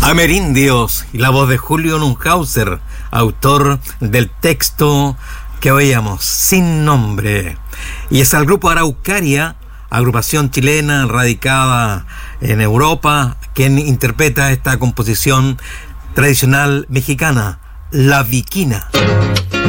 Amerindios y la voz de Julio Nunhauser, autor del texto que oíamos, Sin Nombre. Y es al grupo Araucaria, agrupación chilena radicada en Europa, quien interpreta esta composición tradicional mexicana, La Viquina.